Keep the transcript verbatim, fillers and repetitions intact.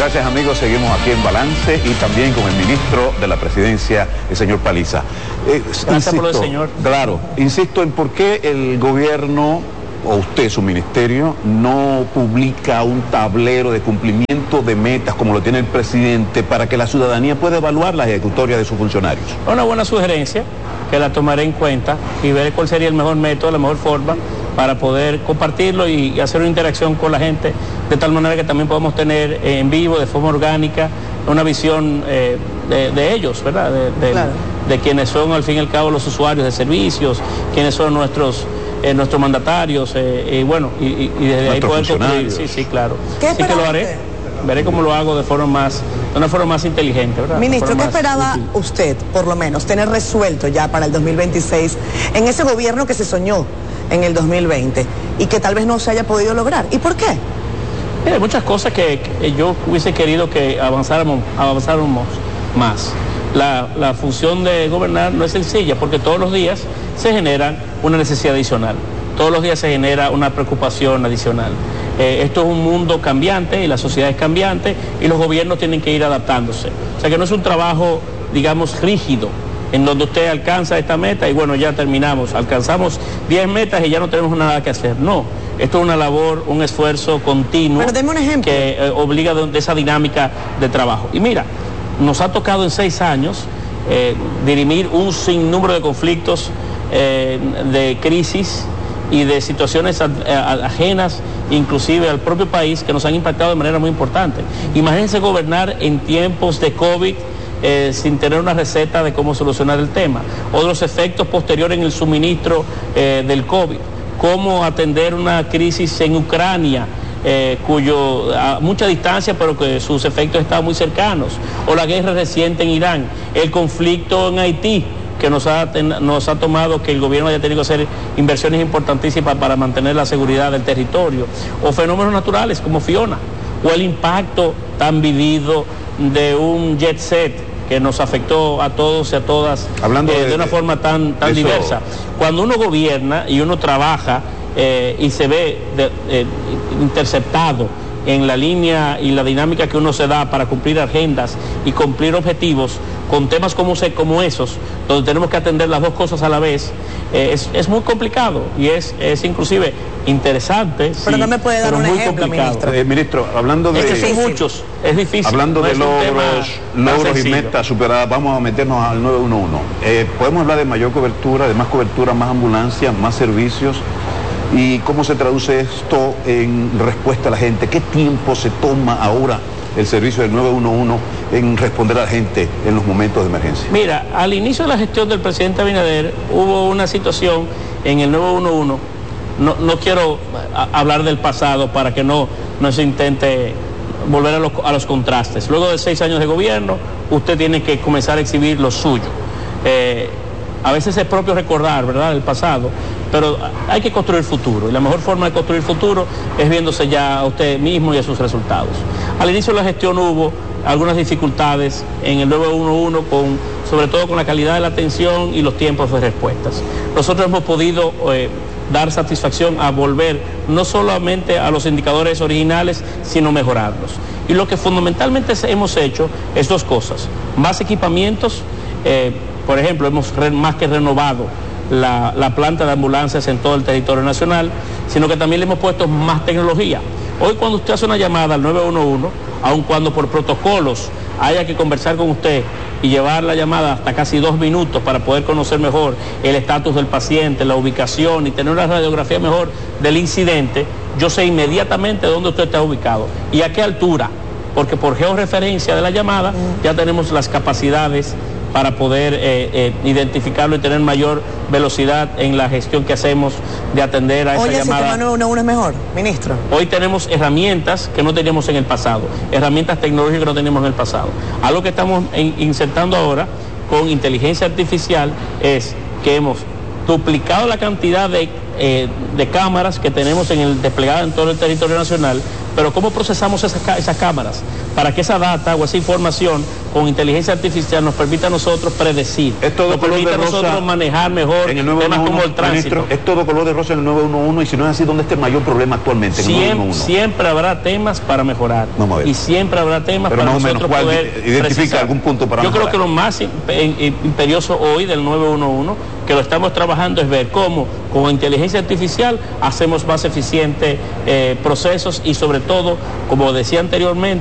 Gracias, amigos. Seguimos aquí en Balance y también con el ministro de la Presidencia, el señor Paliza. Eh, Gracias insisto, por lo del señor. Claro, insisto en por qué el gobierno, o usted, su ministerio, no publica un tablero de cumplimiento de metas como lo tiene el presidente para que la ciudadanía pueda evaluar la ejecutoria de sus funcionarios. Una buena sugerencia que la tomaré en cuenta y veré cuál sería el mejor método, la mejor forma para poder compartirlo y, y hacer una interacción con la gente, de tal manera que también podamos tener eh, en vivo, de forma orgánica, una visión eh, de, de ellos, ¿verdad? De, de, claro. de quienes son al fin y al cabo los usuarios de servicios, quienes son nuestros eh, nuestros mandatarios, eh, y bueno, y, y, y desde ahí poder concluir. Sí, sí, claro. Así que lo haré. Veré cómo lo hago de forma más, de una forma más inteligente, ¿verdad? Ministro, ¿qué esperaba útil. usted, por lo menos, tener resuelto ya para el dos mil veintiséis en ese gobierno que se soñó en el dos mil veinte y que tal vez no se haya podido lograr? ¿Y por qué? Hay muchas cosas que, que yo hubiese querido que avanzáramos, avanzáramos más. La, la función de gobernar no es sencilla porque todos los días se genera una necesidad adicional. Todos los días se genera una preocupación adicional. Eh, esto es un mundo cambiante y la sociedad es cambiante y los gobiernos tienen que ir adaptándose. O sea que no es un trabajo, digamos, rígido, en donde usted alcanza esta meta y bueno, ya terminamos, alcanzamos diez metas y ya no tenemos nada que hacer. No, esto es una labor, un esfuerzo continuo. Pero deme un ejemplo. Que eh, obliga de, de esa dinámica de trabajo. Y mira, nos ha tocado en seis años eh, dirimir un sinnúmero de conflictos, eh, de crisis y de situaciones ajenas inclusive al propio país que nos han impactado de manera muy importante. Imagínense gobernar en tiempos de COVID eh, sin tener una receta de cómo solucionar el tema, o los efectos posteriores en el suministro eh, del COVID, cómo atender una crisis en Ucrania, eh, cuyo a mucha distancia pero que sus efectos estaban muy cercanos, o la guerra reciente en Irán, el conflicto en Haití, que nos ha, nos ha tomado que el gobierno haya tenido que hacer inversiones importantísimas para mantener la seguridad del territorio, o fenómenos naturales como Fiona, o el impacto tan vivido de un jet set que nos afectó a todos y a todas Hablando eh, de, de una forma tan, tan diversa. Cuando uno gobierna y uno trabaja eh, y se ve de, eh, interceptado en la línea y la dinámica que uno se da para cumplir agendas y cumplir objetivos con temas como, como esos, donde tenemos que atender las dos cosas a la vez, eh, es, es muy complicado y es, es inclusive interesante. Pero sí, no me puede dar un muy ejemplo, complicado. ministro. Eh, ministro, hablando de... Es que son muchos, es difícil. Hablando no de es logros, logros y metas superadas, vamos a meternos al nueve uno uno. Eh, podemos hablar de mayor cobertura, de más cobertura, más ambulancia, más servicios. ¿Y cómo se traduce esto en respuesta a la gente? ¿Qué tiempo se toma ahora el servicio del nueve uno uno en responder a la gente en los momentos de emergencia? Mira, al inicio de la gestión del presidente Abinader hubo una situación en el nueve uno uno, no, no quiero a, hablar del pasado para que no, no se intente volver a los, a los contrastes. Luego de seis años de gobierno, usted tiene que comenzar a exhibir lo suyo. Eh, A veces es propio recordar, ¿verdad?, el pasado, pero hay que construir futuro. Y la mejor forma de construir futuro es viéndose ya a usted mismo y a sus resultados. Al inicio de la gestión hubo algunas dificultades en el nueve uno uno, con, sobre todo con la calidad de la atención y los tiempos de respuestas. Nosotros hemos podido eh, dar satisfacción a volver no solamente a los indicadores originales, sino mejorarlos. Y lo que fundamentalmente hemos hecho es dos cosas: más equipamientos. Eh, Por ejemplo, hemos re, más que renovado la, la planta de ambulancias en todo el territorio nacional, sino que también le hemos puesto más tecnología. Hoy cuando usted hace una llamada al nueve uno uno, aun cuando por protocolos haya que conversar con usted y llevar la llamada hasta casi dos minutos para poder conocer mejor el estatus del paciente, la ubicación y tener una radiografía mejor del incidente, yo sé inmediatamente dónde usted está ubicado y a qué altura, porque por georreferencia de la llamada ya tenemos las capacidades para poder eh, eh, identificarlo y tener mayor velocidad en la gestión que hacemos de atender a esa Oye, llamada. Oye, el sistema nueve uno uno es mejor, ministro. Hoy tenemos herramientas que no teníamos en el pasado, herramientas tecnológicas que no teníamos en el pasado. Algo que estamos en, insertando ahora con inteligencia artificial es que hemos duplicado la cantidad de, eh, de cámaras que tenemos en el desplegado en todo el territorio nacional, pero cómo procesamos esas, esas cámaras para que esa data o esa información con inteligencia artificial nos permite a nosotros predecir, es todo nos color permite de a nosotros rosa manejar mejor en el nueve temas uno uno, como el tránsito. Ministro, es todo color de rosa en el nueve uno uno, y si no es así, ¿dónde está el mayor problema actualmente en el Siempre, nueve uno uno? siempre habrá temas para mejorar. Vamos a ver. Y siempre habrá temas Pero para más o menos, nosotros ¿cuál poder identifica precisar. algún punto para Yo mejorar? creo que lo más imperioso hoy del nueve uno uno, que lo estamos trabajando, es ver cómo con inteligencia artificial hacemos más eficientes eh, procesos y sobre todo, como decía anteriormente,